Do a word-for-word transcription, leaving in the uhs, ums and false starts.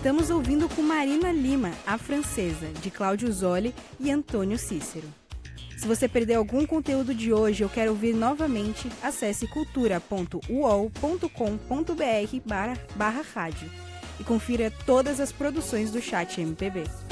Estamos ouvindo com Marina Lima, a francesa, de Cláudio Zoli e Antônio Cícero. Se você perdeu algum conteúdo de hoje ou quer ouvir novamente, acesse cultura ponto u o l ponto com ponto b r barra rádio e confira todas as produções do Chat M P B.